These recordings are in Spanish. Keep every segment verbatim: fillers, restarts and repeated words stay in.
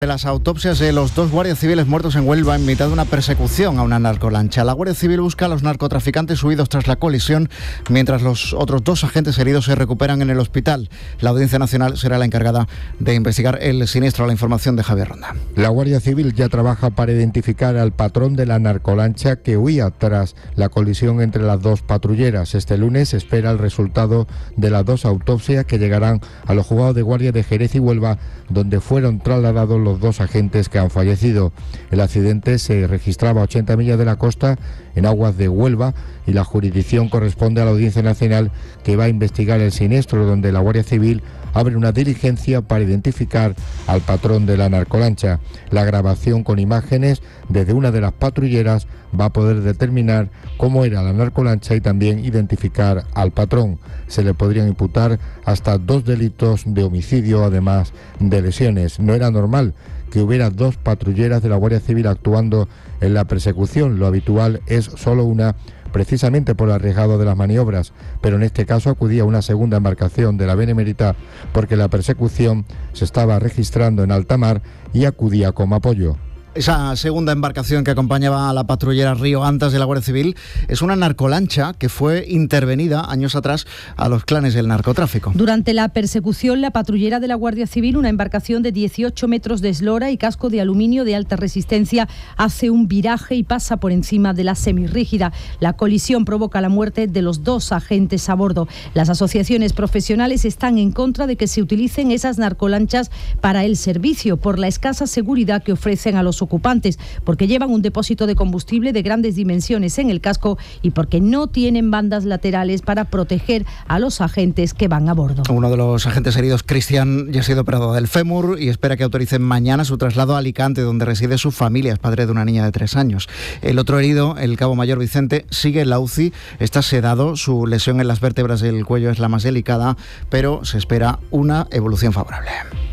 De las autopsias de los dos guardias civiles muertos en Huelva en mitad de una persecución a una narcolancha. La Guardia Civil busca a los narcotraficantes huidos tras la colisión, mientras los otros dos agentes heridos se recuperan en el hospital. La Audiencia Nacional será la encargada de investigar el siniestro. La información de Javier Ronda. La Guardia Civil ya trabaja para identificar al patrón de la narcolancha que huía tras la colisión entre las dos patrulleras. Este lunes se espera el resultado de las dos autopsias que llegarán a los juzgados de guardia de Jerez y Huelva, donde fueron trasladados los dos agentes que han fallecido. El accidente se registraba a ochenta millas de la costa, en aguas de Huelva, y la jurisdicción corresponde a la Audiencia Nacional, que va a investigar el siniestro, donde la Guardia Civil abre una diligencia para identificar al patrón de la narcolancha. La grabación con imágenes desde una de las patrulleras va a poder determinar cómo era la narcolancha y también identificar al patrón. Se le podrían imputar hasta dos delitos de homicidio, además de lesiones. No era normal que hubiera dos patrulleras de la Guardia Civil actuando en la persecución. Lo habitual es solo una, precisamente por el arriesgado de las maniobras, pero en este caso acudía una segunda embarcación de la Benemérita porque la persecución se estaba registrando en alta mar y acudía como apoyo. Esa segunda embarcación que acompañaba a la patrullera Río Antas de la Guardia Civil es una narcolancha que fue intervenida años atrás a los clanes del narcotráfico. Durante la persecución, la patrullera de la Guardia Civil, una embarcación de dieciocho metros de eslora y casco de aluminio de alta resistencia, hace un viraje y pasa por encima de la semirrígida. La colisión provoca la muerte de los dos agentes a bordo. Las asociaciones profesionales están en contra de que se utilicen esas narcolanchas para el servicio por la escasa seguridad que ofrecen a los ocupantes, porque llevan un depósito de combustible de grandes dimensiones en el casco y porque no tienen bandas laterales para proteger a los agentes que van a bordo. Uno de los agentes heridos, Cristian, ya ha sido operado del fémur y espera que autoricen mañana su traslado a Alicante, donde reside su familia. Es padre de una niña de tres años. El otro herido, el cabo mayor Vicente, sigue en la U C I, está sedado, su lesión en las vértebras del cuello es la más delicada, pero se espera una evolución favorable.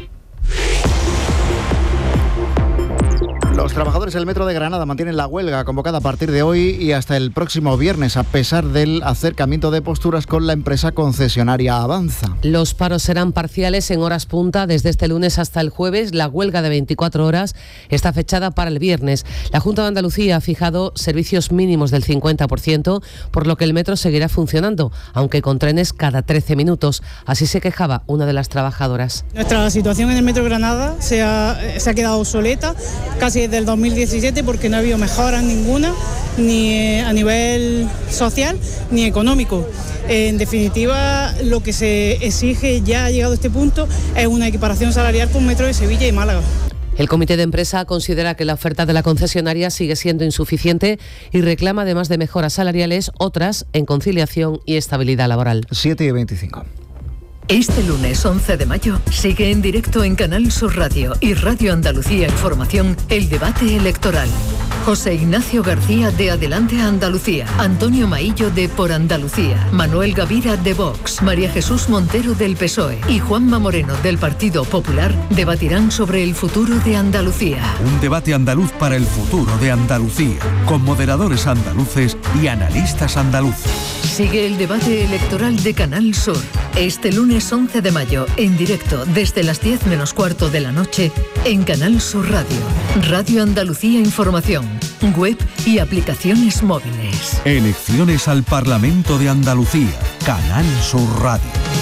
Los trabajadores del Metro de Granada mantienen la huelga convocada a partir de hoy y hasta el próximo viernes, a pesar del acercamiento de posturas con la empresa concesionaria Avanza. Los paros serán parciales en horas punta desde este lunes hasta el jueves. La huelga de veinticuatro horas está fechada para el viernes. La Junta de Andalucía ha fijado servicios mínimos del cincuenta por ciento, por lo que el metro seguirá funcionando, aunque con trenes cada trece minutos. Así se quejaba una de las trabajadoras. Nuestra situación en el Metro de Granada se ha, se ha quedado obsoleta casi desde el dos mil diecisiete porque no ha habido mejoras ninguna, ni a nivel social ni económico. En definitiva, lo que se exige, ya ha llegado a este punto, es una equiparación salarial con Metro de Sevilla y Málaga. El comité de empresa considera que la oferta de la concesionaria sigue siendo insuficiente y reclama, además de mejoras salariales, otras en conciliación y estabilidad laboral. siete y veinticinco. Este lunes once de mayo sigue en directo en Canal Sur Radio y Radio Andalucía Información el debate electoral. José Ignacio García de Adelante Andalucía, Antonio Maillo de Por Andalucía, Manuel Gavira de Vox, María Jesús Montero del P S O E y Juanma Moreno del Partido Popular debatirán sobre el futuro de Andalucía. Un debate andaluz para el futuro de Andalucía, con moderadores andaluces y analistas andaluces. Sigue el debate electoral de Canal Sur. Este lunes once de mayo, en directo desde las diez menos cuarto de la noche, en Canal Sur Radio, Radio Andalucía Información, web y aplicaciones móviles. Elecciones al Parlamento de Andalucía, Canal Sur Radio.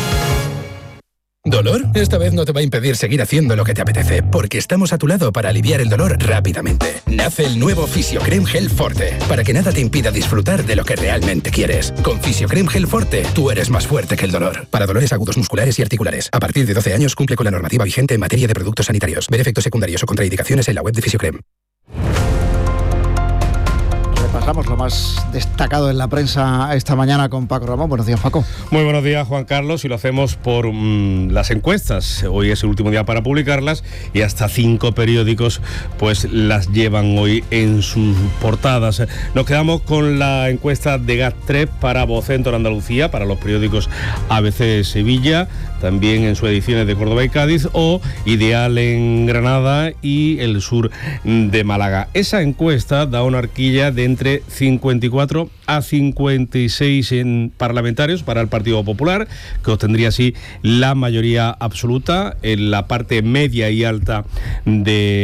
¿Dolor? Esta vez no te va a impedir seguir haciendo lo que te apetece, porque estamos a tu lado para aliviar el dolor rápidamente. Nace el nuevo Fisiocrem Gel Forte, para que nada te impida disfrutar de lo que realmente quieres. Con Fisiocrem Gel Forte, tú eres más fuerte que el dolor. Para dolores agudos musculares y articulares. A partir de doce años cumple con la normativa vigente en materia de productos sanitarios. Ver efectos secundarios o contraindicaciones en la web de Fisiocrem. Repasamos lo más destacado en la prensa esta mañana con Paco Ramón. Buenos días, Paco. Muy buenos días, Juan Carlos, y lo hacemos por mmm, las encuestas. Hoy es el último día para publicarlas y hasta cinco periódicos pues las llevan hoy en sus portadas. Nos quedamos con la encuesta de GAT tres para Vocento en Andalucía, para los periódicos A B C Sevilla. también en sus ediciones de Córdoba y Cádiz, o Ideal en Granada y el sur de Málaga. Esa encuesta da una horquilla de entre cincuenta y cuatro a cincuenta y seis en parlamentarios para el Partido Popular, que obtendría así la mayoría absoluta en la parte media y alta de